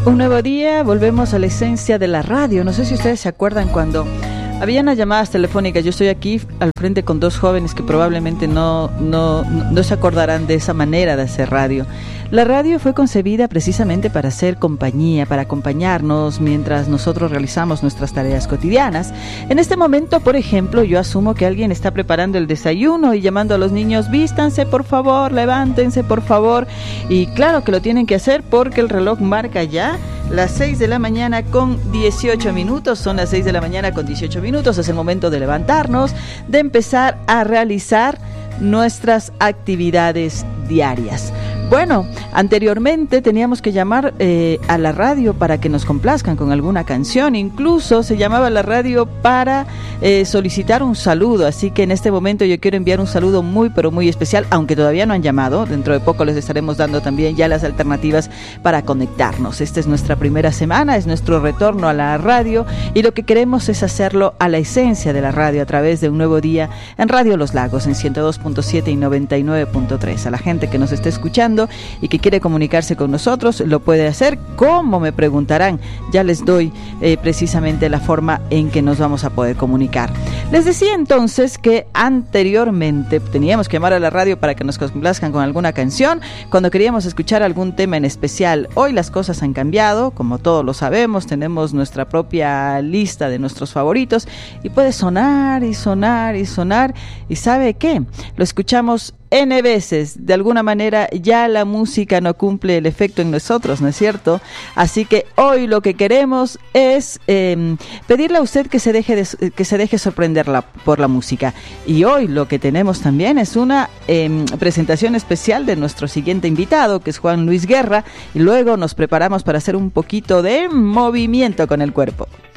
Un nuevo día, volvemos a la esencia de la radio. No sé si ustedes se acuerdan cuando había unas llamadas telefónicas. Yo estoy aquí al frente con dos jóvenes que probablemente no se acordarán de esa manera de hacer radio. La radio fue concebida precisamente para hacer compañía, para acompañarnos mientras nosotros realizamos nuestras tareas cotidianas. En este momento, por ejemplo, yo asumo que alguien está preparando el desayuno y llamando a los niños: vístanse por favor, levántense por favor. Y claro que lo tienen que hacer porque el reloj marca ya las 6 de la mañana con 18 minutos. Son las 6 de la mañana con 18 minutos. Es el momento de levantarnos, de empezar a realizar nuestras actividades diarias. Bueno, anteriormente teníamos que llamar a la radio para que nos complazcan con alguna canción. Incluso se llamaba a la radio para solicitar un saludo. Así que en este momento yo quiero enviar un saludo muy, pero muy especial, aunque todavía no han llamado. Dentro de poco les estaremos dando también ya las alternativas para conectarnos. Esta es nuestra primera semana, es nuestro retorno a la radio y lo que queremos es hacerlo a la esencia de la radio a través de un nuevo día en Radio Los Lagos en 102.7 y 99.3. A la gente que nos esté escuchando y que quiere comunicarse con nosotros, lo puede hacer. ¿Cómo?, me preguntarán. Ya les doy precisamente la forma en que nos vamos a poder comunicar. Les decía entonces que anteriormente teníamos que llamar a la radio para que nos complazcan con alguna canción cuando queríamos escuchar algún tema en especial. Hoy las cosas han cambiado, como todos lo sabemos, tenemos nuestra propia lista de nuestros favoritos y puede sonar y sonar y sonar, y ¿sabe qué? Lo escuchamos N veces. De alguna manera ya la música no cumple el efecto en nosotros, ¿no es cierto? Así que hoy lo que queremos es pedirle a usted que se deje sorprender por la música. Y hoy lo que tenemos también es una presentación especial de nuestro siguiente invitado, que es Juan Luis Guerra, y luego nos preparamos para hacer un poquito de movimiento con el cuerpo.